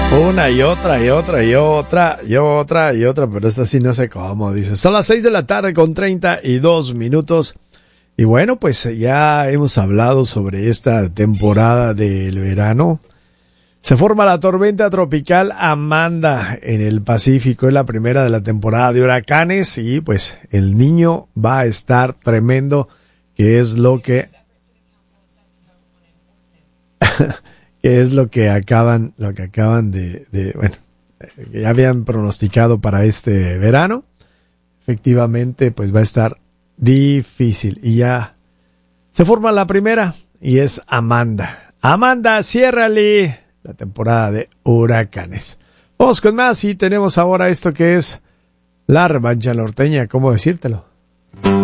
Una y otra, pero esta sí no sé cómo, dice. Son las 6 de la tarde con 32 minutos. Y bueno, pues ya hemos hablado sobre esta temporada del verano. Se forma la tormenta tropical Amanda en el Pacífico. Es la primera de la temporada de huracanes y pues el Niño va a estar tremendo, que es lo que... que es lo que acaban bueno, que ya habían pronosticado para este verano. Efectivamente, pues va a estar difícil. Y ya se forma la primera y es Amanda. Amanda, ciérrale la temporada de huracanes. Vamos con más y tenemos ahora esto que es la revancha norteña. ¿Cómo decírtelo?